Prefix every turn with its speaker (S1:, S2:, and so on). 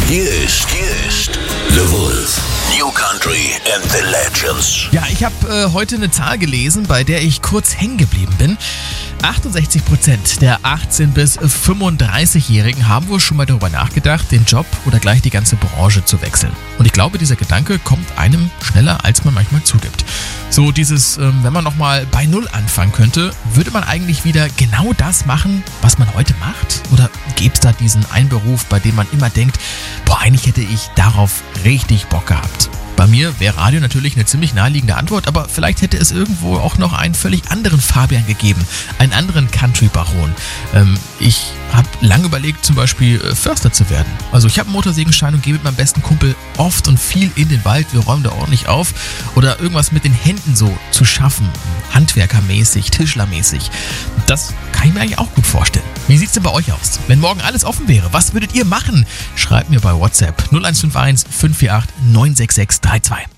S1: Hier ist The Wolf. New Country and the Legends.
S2: Ja, ich habe heute eine Zahl gelesen, bei der ich kurz hängen geblieben bin. 68% der 18- bis 35-Jährigen haben wohl schon mal darüber nachgedacht, den Job oder gleich die ganze Branche zu wechseln. Und ich glaube, dieser Gedanke kommt einem schneller, als man manchmal zugibt. So dieses, wenn man nochmal bei Null anfangen könnte, würde man eigentlich wieder genau das machen, was man heute macht? Oder gäbe es da diesen einen Beruf, bei dem man immer denkt, boah, eigentlich hätte ich darauf richtig Bock gehabt? Bei mir wäre Radio natürlich eine ziemlich naheliegende Antwort, aber vielleicht hätte es irgendwo auch noch einen völlig anderen Fabian gegeben, einen anderen Country-Baron. Ich habe lange überlegt, zum Beispiel Förster zu werden. Also ich habe einen Motorsägenschein und gehe mit meinem besten Kumpel oft und viel in den Wald, wir räumen da ordentlich auf. Oder irgendwas mit den Händen so zu schaffen, handwerkermäßig, tischlermäßig. Das kann ich mir eigentlich auch gut vorstellen. Wie sieht's denn bei euch aus? Wenn morgen alles offen wäre, was würdet ihr machen? Schreibt mir bei WhatsApp 0151 548 96632.